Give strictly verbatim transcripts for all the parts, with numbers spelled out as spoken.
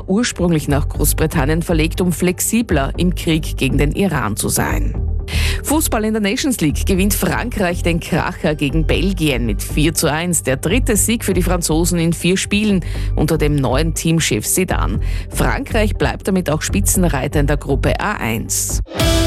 war ursprünglich nach Großbritannien verlegt, um flexibler im Krieg gegen den Iran zu sein. Fußball in der Nations League gewinnt Frankreich den Kracher gegen Belgien mit vier zu eins. Der dritte Sieg für die Franzosen in vier Spielen unter dem neuen Teamchef Zidane. Frankreich bleibt damit auch Spitzenreiter in der Gruppe A eins.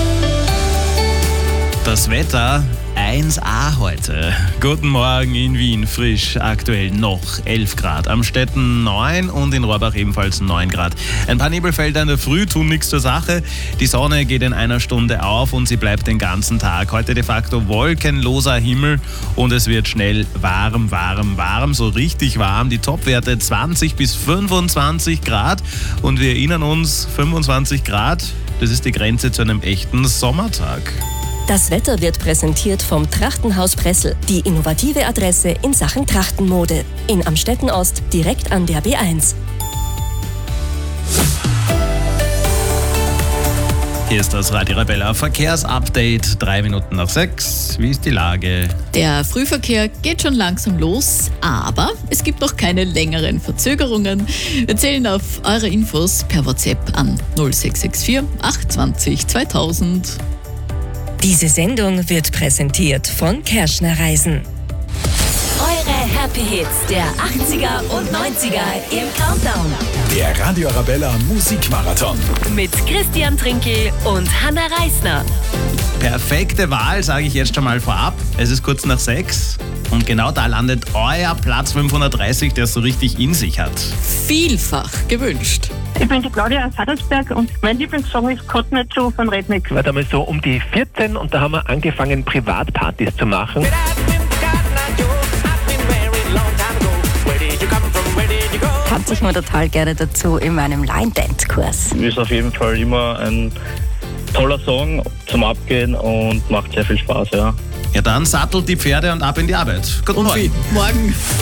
Das Wetter eins A heute. Guten Morgen in Wien, frisch, aktuell noch elf Grad. Am Städten neun und in Rohrbach ebenfalls neun Grad. Ein paar Nebelfelder in der Früh tun nichts zur Sache. Die Sonne geht in einer Stunde auf und sie bleibt den ganzen Tag. Heute de facto wolkenloser Himmel und es wird schnell warm, warm, warm. So richtig warm. Die Topwerte zwanzig bis fünfundzwanzig Grad. Und wir erinnern uns, fünfundzwanzig Grad, das ist die Grenze zu einem echten Sommertag. Das Wetter wird präsentiert vom Trachtenhaus Pressel, die innovative Adresse in Sachen Trachtenmode. In Amstetten Ost, direkt an der B eins. Hier ist das Radio Arabella Verkehrsupdate, drei Minuten nach sechs. Wie ist die Lage? Der Frühverkehr geht schon langsam los, aber es gibt noch keine längeren Verzögerungen. Wir zählen auf eure Infos per WhatsApp an null sechs sechs vier acht zwei null zweitausend. Diese Sendung wird präsentiert von Kerschner Reisen. Eure Happy Hits der achtziger und neunziger im Countdown. Der Radio Arabella Musikmarathon. Mit Christian Trinkel und Hanna Reisner. Perfekte Wahl, sage ich jetzt schon mal vorab. Es ist kurz nach sechs und genau da landet euer Platz fünfhundertdreißig, der es so richtig in sich hat. Vielfach gewünscht. Ich bin die Claudia aus Adelsberg und mein Lieblingssong ist Gott nicht so von Redneck. War damals so um die vierzehn und da haben wir angefangen, Privatpartys zu machen. Tanze ich mir total gerne dazu in meinem Line-Dance-Kurs. Ist auf jeden Fall immer ein toller Song zum Abgehen und macht sehr viel Spaß, ja. Ja, dann sattelt die Pferde und ab in die Arbeit. Guten Morgen. Morgen.